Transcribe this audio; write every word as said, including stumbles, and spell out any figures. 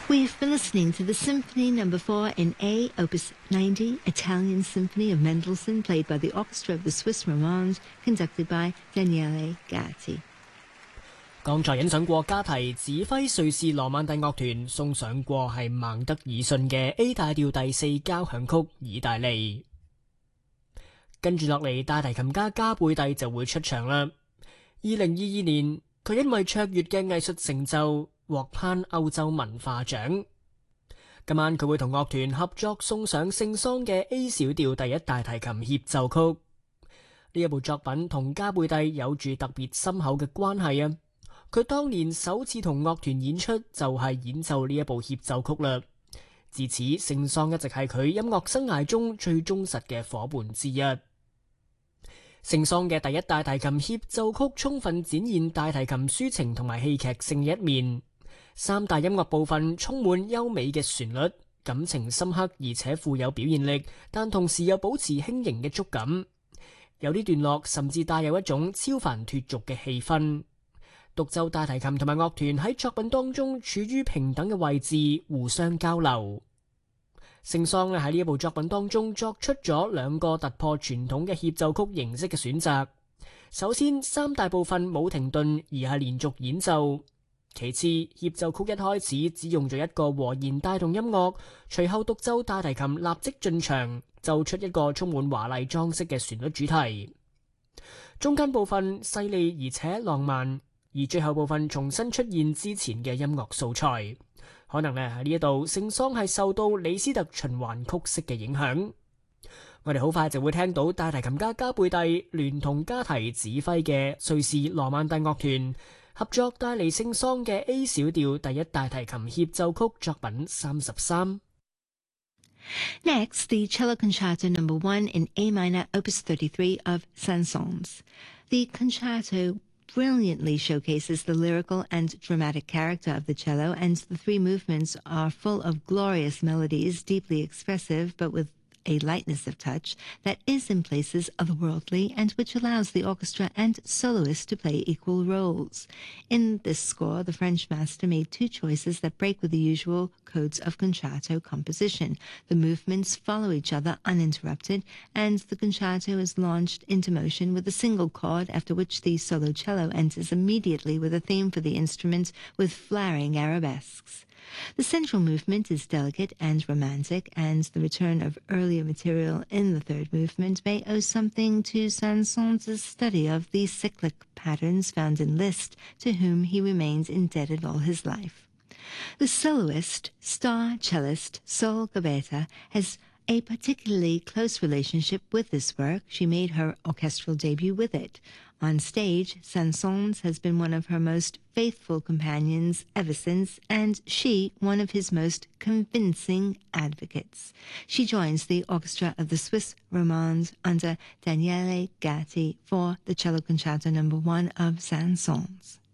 We've been listening to the Symphony Number Four in A, Opus ninety, Italian Symphony of Mendelssohn, played by the Orchestra of the Swiss Romands, conducted by Daniele Gatti. 剛才欣賞過加提指揮瑞士羅曼蒂樂團送上過係孟德爾遜嘅 A 大調第四交響曲意大利。跟住落嚟，大提琴家加貝蒂就會出場啦。二零二二年，佢因為卓越嘅藝術成就獲頒歐洲文化獎。今晚佢會同樂團合作送上聖桑嘅 A 小調第一大提琴協奏曲。呢一部作品同加貝蒂有住特別深厚嘅關係啊！佢當年首次同樂團演出就係演奏呢一部協奏曲啦。自此，聖桑一直係佢音樂生涯中最忠實嘅夥伴之一。聖桑嘅第一大提琴協奏曲充分展現大提琴抒情同埋戲劇性嘅一面。三大音樂部分充滿優美嘅旋律，感情深刻而且富有表現力，但同時又保持輕盈嘅觸感。有啲段落甚至帶有一種超凡脫俗嘅氣氛。獨奏大提琴同埋樂團喺作品當中處於平等嘅位置，互相交流。聖桑喺呢一部作品當中作出咗兩個突破傳統嘅協奏曲形式嘅選擇。首先，三大部分冇停頓而係連續演奏。其次，協奏曲一開始只用咗一個和弦帶動音樂，隨後獨奏大提琴立即進場，奏出一個充滿華麗裝飾嘅旋律主題。中間部分細膩而且浪漫，而最後部分重新出現之前嘅音樂素材。可能咧喺呢一度，聖桑係受到李斯特循環曲式嘅影響。我哋好快就會聽到大提琴家加貝蒂聯同加提指揮嘅瑞士羅曼蒂樂團合作帶嚟聖桑嘅 A 小調第一大提琴協奏曲作品三十三。 Next, the Cello Concerto Number One in A minor, Opus thirty-three of Saint-Saëns. The concerto brilliantly showcases the lyrical and dramatic character of the cello, and the three movements are full of glorious melodies, deeply expressive, but with a lightness of touch that is in places otherworldly and which allows the orchestra and soloist to play equal roles. In this score, the French master made two choices that break with the usual codes of concerto composition. The movements follow each other uninterrupted, and the concerto is launched into motion with a single chord, after which the solo cello enters immediately with a theme for the instrument with flaring arabesques. The central movement is delicate and romantic, and the return of earlier material in the third movement may owe something to Saint-Saëns' study of the cyclic patterns found in Liszt, to whom he remains indebted all his life. The soloist, star cellist Sol Gabetta, has a particularly close relationship with this work. She made her orchestral debut with it. On stage, Saint-Saëns has been one of her most faithful companions ever since, and she one of his most convincing advocates. She joins the orchestra of the Swiss Romands under Daniele Gatti for the Cello Concerto Number One of Saint-Saëns.